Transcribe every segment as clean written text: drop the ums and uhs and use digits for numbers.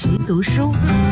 池读书，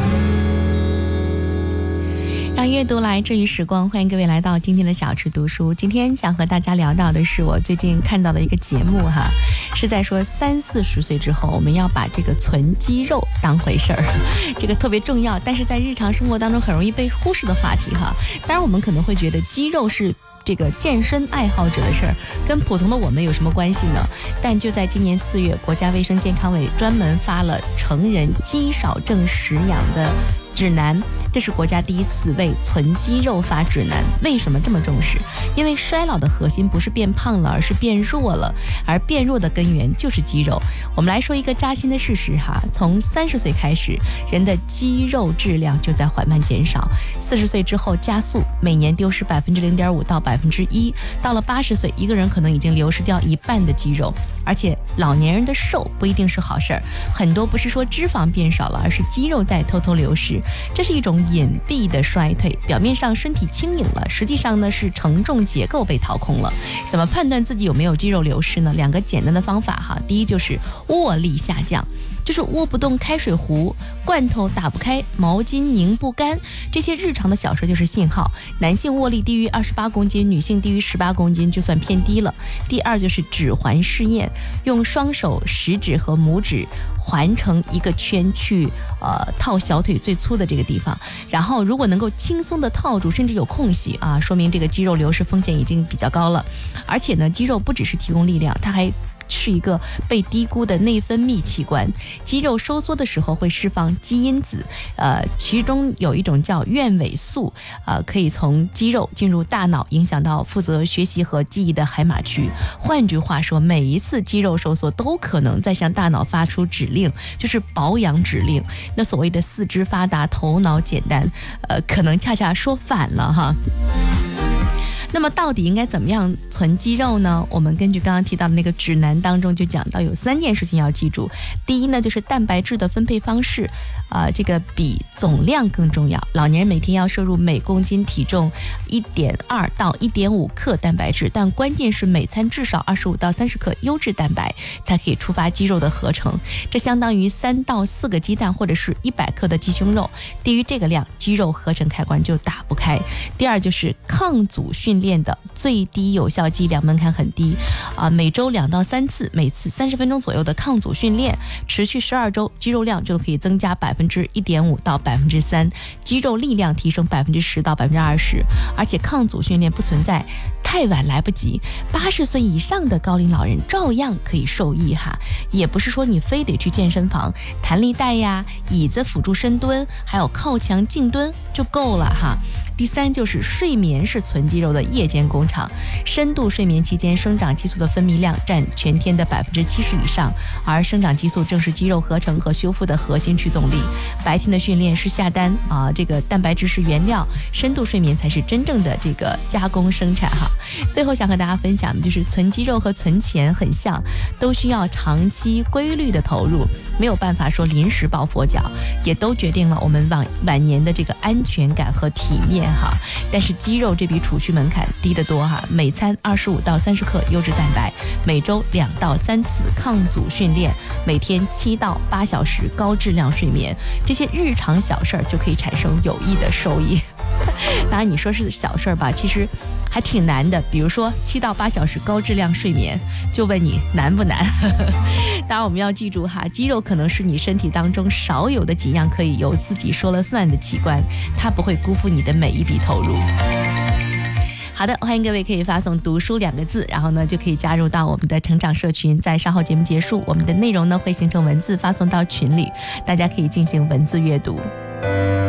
让阅读来治愈时光。欢迎各位来到今天的小池读书。今天想和大家聊到的是我最近看到的一个节目哈，是在说30-40岁之后我们要把这个存肌肉当回事儿，这个特别重要，但是在日常生活当中很容易被忽视的话题哈。当然我们可能会觉得肌肉是这个健身爱好者的事儿，跟普通的我们有什么关系呢？但就在今年4月，国家卫生健康委专门发了成人肌少症食养的指南，这是国家第一次为存肌肉发指南。为什么这么重视？因为衰老的核心不是变胖了，而是变弱了，而变弱的根源就是肌肉。我们来说一个扎心的事实哈，从30岁开始，人的肌肉质量就在缓慢减少，40岁之后加速，每年丢失0.5%到1%，到了80岁，一个人可能已经流失掉一半的肌肉。而且老年人的瘦不一定是好事儿，很多不是说脂肪变少了，而是肌肉在偷偷流失，这是一种隐蔽的衰退。表面上身体轻盈了，实际上呢是承重结构被掏空了。怎么判断自己有没有肌肉流失呢？两个简单的方法哈。第一就是握力下降，就是握不动开水壶，罐头打不开，毛巾拧不干，这些日常的小事就是信号。男性握力低于28公斤，女性低于18公斤就算偏低了。第二就是指环试验，用双手食指和拇指环成一个圈去套小腿最粗的这个地方，然后如果能够轻松的套住，甚至有空隙啊，说明这个肌肉流失风险已经比较高了。而且呢，肌肉不只是提供力量，它还是一个被低估的内分泌器官。肌肉收缩的时候会释放基因子，其中有一种叫愿尾素，可以从肌肉进入大脑，影响到负责学习和记忆的海马区。换句话说，每一次肌肉收缩都可能在向大脑发出指令，就是保养指令。那所谓的四肢发达，头脑简单，可能恰恰说反了哈。那么到底应该怎么样存肌肉呢？我们根据刚刚提到的那个指南当中就讲到有3件事情要记住。第一呢，就是蛋白质的分配方式，这个比总量更重要。老年人每天要摄入每公斤体重1.2到1.5克蛋白质，但关键是每餐至少25到30克优质蛋白，才可以触发肌肉的合成。这相当于3到4个鸡蛋或者是100克的鸡胸肉。低于这个量，肌肉合成开关就打不开。第二就是抗阻训练的最低有效剂量门槛很低，每周2到3次，每次30分钟左右的抗阻训练，持续12周，肌肉量就可以增加1.5%到3%，肌肉力量提升10%到20%。而且抗阻训练不存在太晚来不及，80岁以上的高龄老人照样可以受益哈。也不是说你非得去健身房，弹力带呀、椅子辅助深蹲，还有靠墙静蹲就够了哈。第三就是睡眠是存肌肉的夜间工厂，深度睡眠期间生长激素的分泌量占全天的70%以上，而生长激素正是肌肉合成和修复的核心驱动力。白天的训练是下单这个蛋白质是原料，深度睡眠才是真正的这个加工生产哈。最后想和大家分享的就是存肌肉和存钱很像，都需要长期规律的投入，没有办法说临时抱佛脚，也都决定了我们晚年的这个安全感和体面哈。但是肌肉这笔储蓄门槛低得多哈，每餐25到30克优质蛋白，每周2到3次抗阻训练，每天7到8小时高质量睡眠，这些日常小事儿就可以产生有益的收益。当然你说是小事儿吧，其实还挺难的。比如说7到8小时高质量睡眠，就问你难不难？当然我们要记住哈，肌肉可能是你身体当中少有的几样可以由自己说了算的器官，它不会辜负你的每一笔投入。好的，欢迎各位可以发送读书2个字，然后呢就可以加入到我们的成长社群。在稍后节目结束，我们的内容呢会形成文字发送到群里，大家可以进行文字阅读。